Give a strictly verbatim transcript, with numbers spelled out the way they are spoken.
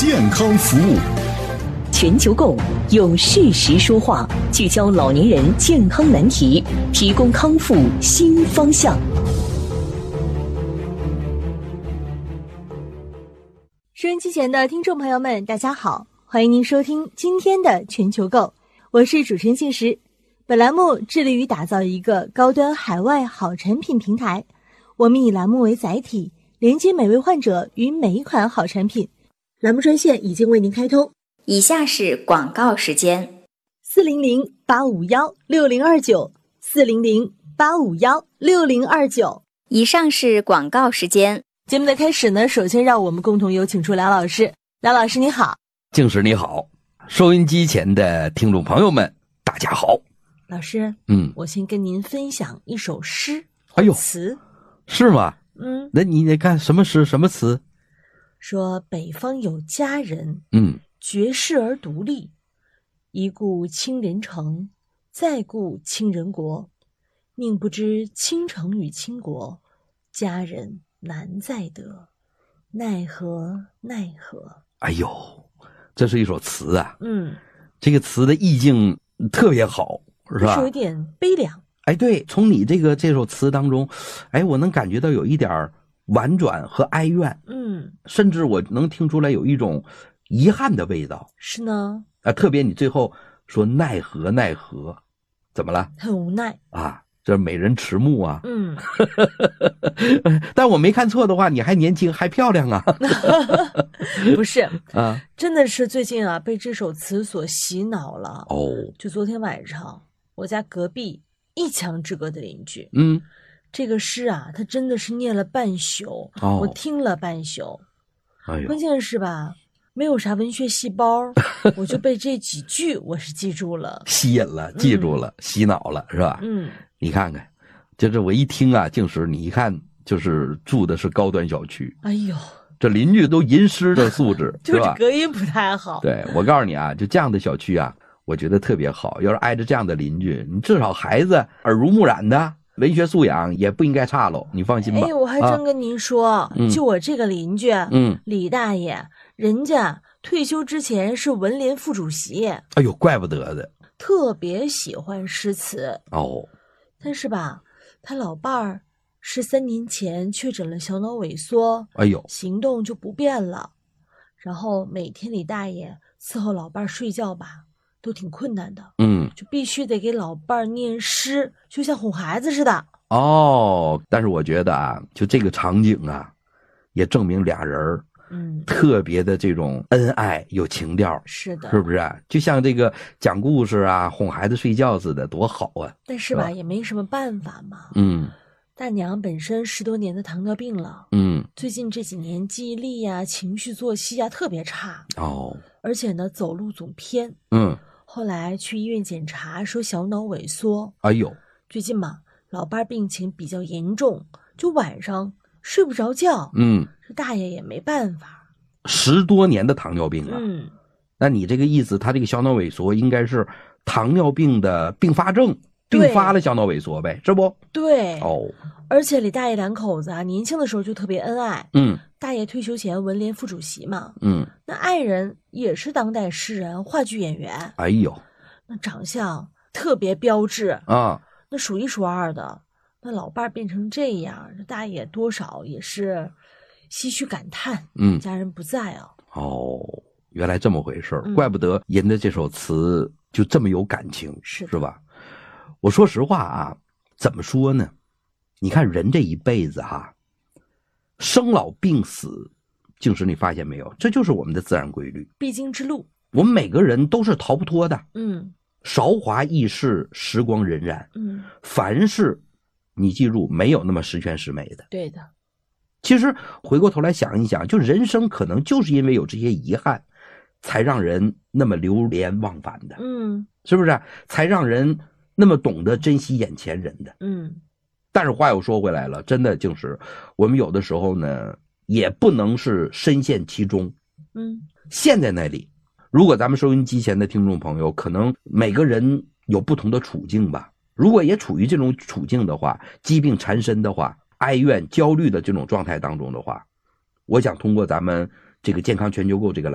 健康服务。 全球购用事实说话，聚焦老年人健康难题，提供康复新方向。 收音机前的听众朋友们，大家好，欢迎您收听今天的全球购，我是主持人静时。本栏目致力于打造一个高端海外好产品平台，我们以栏目为载体，连接每位患者与每一款好产品。栏目专线已经为您开通， 以下是广告时间： 四零零八五幺六零二九，四零零八五幺六零二九。 以上是广告时间。 节目的开始呢，首先让我们共同有请出梁老师。梁老师你好。 静时你好，收音机前的听众朋友们大家好。 老师， 嗯， 我先跟您分享一首诗。 哎呦， 词是吗？ 嗯， 那你得看什么诗什么词？ 说北方有佳人， 嗯， 绝世而独立，一顾倾人城，再顾倾人国，宁不知倾城与倾国，佳人难再得，奈何奈何。 哎呦，这是一首词啊。 嗯， 这个词的意境特别好，是吧？ 有点悲凉。 哎，对，从你这个这首词当中，哎，我能感觉到有一点婉转和哀怨， 嗯， 甚至我能听出来有一种遗憾的味道。 是呢。 啊，特别你最后说奈何奈何，怎么了？ 很无奈啊，这美人迟暮啊。 嗯， 但我没看错的话，你还年轻还漂亮啊。 不是啊， 真的是最近啊被这首词所洗脑了。 哦，就昨天晚上我家隔壁一墙之隔的邻居， 嗯， 这个诗啊他真的是念了半宿。 哦， 我听了半宿。 哎呦， 关键是吧没有啥文学细胞，我就被这几句我是记住了， 吸引了，记住了，嗯，洗脑了，是吧？ 嗯， 你看看，就是我一听啊，静时你一看就是住的是高端小区， 哎呦， 这邻居都吟诗的素质， 就是吧？ 隔音不太好。 对，我告诉你啊，就这样的小区啊，我觉得特别好。要是挨着这样的邻居，你至少孩子耳濡目染的，文学素养也不应该差喽，你放心吧。 哎，我还真跟您说， 啊， 就我这个邻居， 嗯， 李大爷，人家退休之前是文联副主席。 哎呦，怪不得的， 特别喜欢诗词哦。 但是吧，他老伴儿是三年前确诊了小脑萎缩， 哎呦， 行动就不便了。然后每天李大爷伺候老伴儿睡觉吧，都挺困难的。 嗯， 就必须得给老伴儿念诗，就像哄孩子似的。 哦，但是我觉得啊，就这个场景啊，也证明俩人嗯， 特别的这种恩爱有情调。 是的， 是不是啊？就像这个讲故事啊，哄孩子睡觉似的，多好啊！ 但是吧， 是也没什么办法嘛。 嗯， 大娘本身十多年的糖尿病了， 嗯， 最近这几年记忆力呀、情绪作息呀特别差。 哦， 而且呢，走路总偏。 嗯， 后来去医院检查，说小脑萎缩。 哎呦， 最近嘛，老伴病情比较严重，就晚上睡不着觉。 嗯， 这大爷也没办法。 十多年的糖尿病啊， 嗯， 那你这个意思，他这个小脑萎缩应该是糖尿病的并发症，并发了小脑萎缩呗，是不？ 对。 哦， 而且李大爷两口子啊，年轻的时候就特别恩爱。 嗯， 大爷退休前文联副主席嘛， 嗯， 那爱人也是当代诗人、话剧演员。 哎呦， 那长相特别标致啊， 那数一数二的。那老伴变成这样，这大爷多少也是唏嘘感叹， 嗯， 家人不在啊。 哦，原来这么回事， 嗯， 怪不得吟的这首词就这么有感情， 是是吧？我说实话啊，怎么说呢？你看人这一辈子哈、啊，生老病死，静时你发现没有？这就是我们的自然规律， 必经之路。 我们每个人都是逃不脱的。 嗯， 韶华易逝，时光荏苒。 嗯， 凡事你记住，没有那么十全十美的。 对的。 其实回过头来想一想，就人生可能就是因为有这些遗憾，才让人那么流连忘返的。 嗯， 是不是？才让人那么懂得珍惜眼前人的。 嗯， 但是话又说回来了，真的就是我们有的时候呢，也不能是深陷其中。 嗯， 陷在那里。如果咱们收音机前的听众朋友，可能每个人有不同的处境吧。如果也处于这种处境的话，疾病缠身的话，哀怨、焦虑的这种状态当中的话，我想通过咱们这个健康全球购这个